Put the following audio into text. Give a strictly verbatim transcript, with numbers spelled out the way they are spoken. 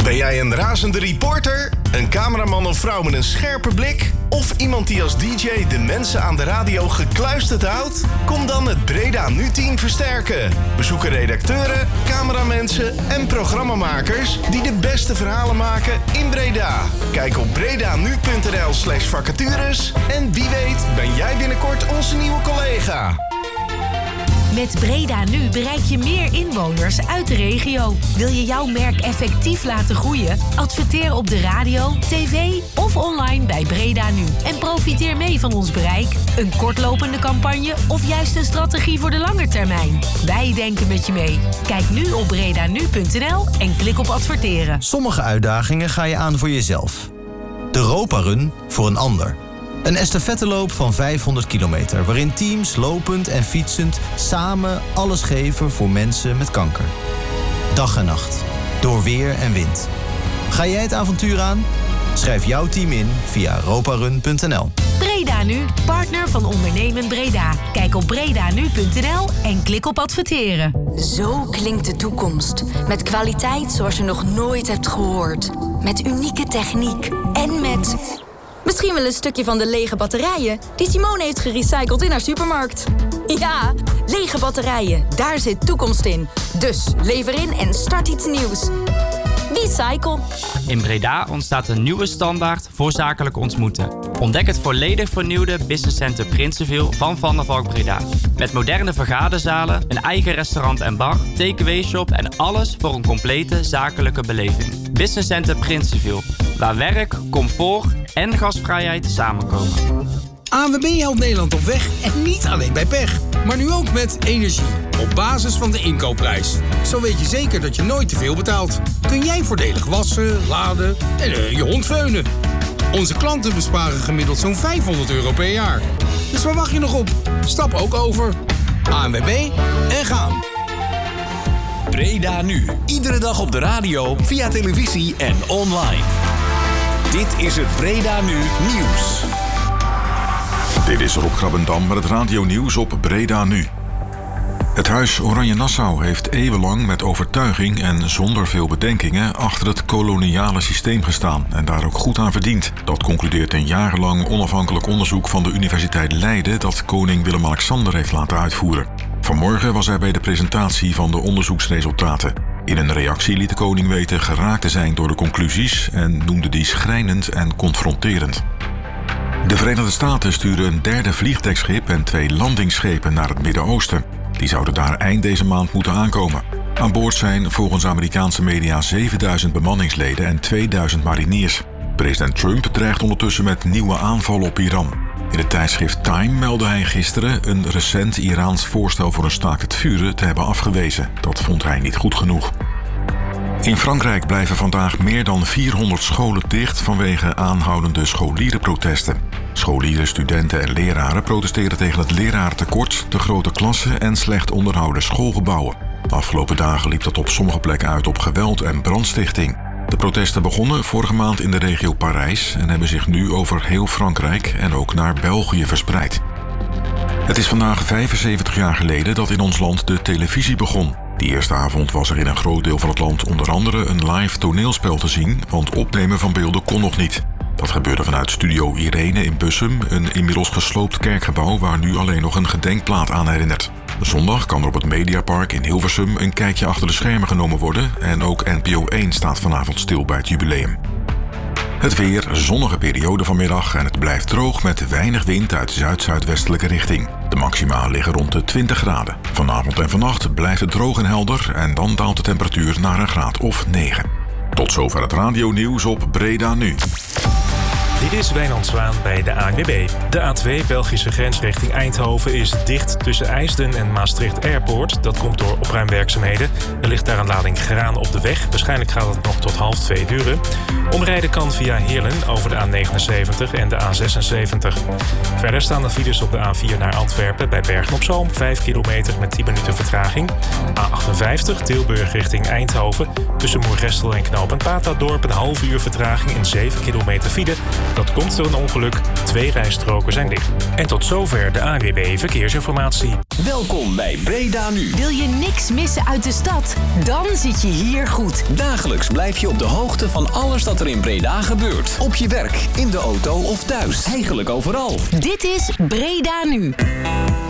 Ben jij een razende reporter? Een cameraman of vrouw met een scherpe blik? Of iemand die als D J de mensen aan de radio gekluisterd houdt? Kom dan het Breda Nu-team versterken. We zoeken redacteuren, cameramensen en programmamakers die de beste verhalen maken in Breda. Kijk op bredanu.nl slash vacatures en wie weet ben jij binnenkort onze nieuwe collega. Met Breda Nu bereik je meer inwoners uit de regio. Wil je jouw merk effectief laten groeien? Adverteer op de radio, tv of online bij Breda Nu. En profiteer mee van ons bereik. Een kortlopende campagne of juist een strategie voor de lange termijn. Wij denken met je mee. Kijk nu op bredanu punt n l en klik op adverteren. Sommige uitdagingen ga je aan voor jezelf. De Europa Run voor een ander. Een estafetteloop van vijfhonderd kilometer... waarin teams lopend en fietsend samen alles geven voor mensen met kanker. Dag en nacht, door weer en wind. Ga jij het avontuur aan? Schrijf jouw team in via europarun punt n l. Breda Nu, partner van Ondernemen Breda. Kijk op bredanu punt n l en klik op adverteren. Zo klinkt de toekomst. Met kwaliteit zoals je nog nooit hebt gehoord. Met unieke techniek en met... misschien wel een stukje van de lege batterijen die Simone heeft gerecycled in haar supermarkt. Ja, lege batterijen, daar zit toekomst in. Dus lever in en start iets nieuws. Recycle. In Breda ontstaat een nieuwe standaard voor zakelijk ontmoeten. Ontdek het volledig vernieuwde Business Center Prinsenville van Van der Valk Breda. Met moderne vergaderzalen, een eigen restaurant en bar, takeaway shop en alles voor een complete zakelijke beleving. Business Center Prinsenville, waar werk, comfort en gastvrijheid samenkomen. A N W B helpt Nederland op weg en niet alleen bij pech. Maar nu ook met energie, op basis van de inkoopprijs. Zo weet je zeker dat je nooit te veel betaalt. Kun jij voordelig wassen, laden en uh, je hond veunen. Onze klanten besparen gemiddeld zo'n vijfhonderd euro per jaar. Dus waar wacht je nog op? Stap ook over. A N W B en gaan. Breda Nu. Iedere dag op de radio, via televisie en online. Dit is het Breda Nu Nieuws. Dit is Rob Grabbendam met het radionieuws op Breda Nu. Het Huis Oranje-Nassau heeft eeuwenlang met overtuiging en zonder veel bedenkingen achter het koloniale systeem gestaan en daar ook goed aan verdiend. Dat concludeert een jarenlang onafhankelijk onderzoek van de Universiteit Leiden dat koning Willem-Alexander heeft laten uitvoeren. Vanmorgen was hij bij de presentatie van de onderzoeksresultaten. In een reactie liet de koning weten geraakt te zijn door de conclusies en noemde die schrijnend en confronterend. De Verenigde Staten sturen een derde vliegdekschip en twee landingsschepen naar het Midden-Oosten. Die zouden daar eind deze maand moeten aankomen. Aan boord zijn volgens Amerikaanse media zevenduizend bemanningsleden en tweeduizend mariniers. President Trump dreigt ondertussen met nieuwe aanvallen op Iran. In het tijdschrift Time meldde hij gisteren een recent Iraans voorstel voor een staakt het vuren te hebben afgewezen. Dat vond hij niet goed genoeg. In Frankrijk blijven vandaag meer dan vierhonderd scholen dicht vanwege aanhoudende scholierenprotesten. Scholieren, studenten en leraren protesteren tegen het lerarentekort, te grote klassen en slecht onderhouden schoolgebouwen. De afgelopen dagen liep dat op sommige plekken uit op geweld en brandstichting. De protesten begonnen vorige maand in de regio Parijs en hebben zich nu over heel Frankrijk en ook naar België verspreid. Het is vandaag vijfenzeventig jaar geleden dat in ons land de televisie begon. Die eerste avond was er in een groot deel van het land onder andere een live toneelspel te zien, want opnemen van beelden kon nog niet. Dat gebeurde vanuit Studio Irene in Bussum, een inmiddels gesloopt kerkgebouw waar nu alleen nog een gedenkplaat aan herinnert. Zondag kan er op het Mediapark in Hilversum een kijkje achter de schermen genomen worden en ook N P O één staat vanavond stil bij het jubileum. Het weer, zonnige periode vanmiddag en het blijft droog met weinig wind uit zuid-zuidwestelijke richting. De maxima liggen rond de twintig graden. Vanavond en vannacht blijft het droog en helder en dan daalt de temperatuur naar een graad of negen. Tot zover het radionieuws op Breda Nu. Dit is Wijnand Zwaan bij de A N W B. De A twee Belgische grens richting Eindhoven is dicht tussen IJsden en Maastricht Airport. Dat komt door opruimwerkzaamheden. Er ligt daar een lading graan op de weg. Waarschijnlijk gaat het nog tot half twee duren. Omrijden kan via Heerlen over de A negenenzeventig en de A zesenzeventig. Verder staan de files op de A vier naar Antwerpen bij Bergen-op-Zoom. vijf kilometer met tien minuten vertraging. A achtenvijftig Tilburg richting Eindhoven. Tussen Moergestel en Knoopend Batadorp een half uur vertraging en zeven kilometer file. Dat komt door een ongeluk. Twee rijstroken zijn dicht. En tot zover de A N W B Verkeersinformatie. Welkom bij Breda Nu. Wil je niks missen uit de stad? Dan zit je hier goed. Dagelijks blijf je op de hoogte van alles dat er in Breda gebeurt. Op je werk, in de auto of thuis. Eigenlijk overal. Dit is Breda Nu.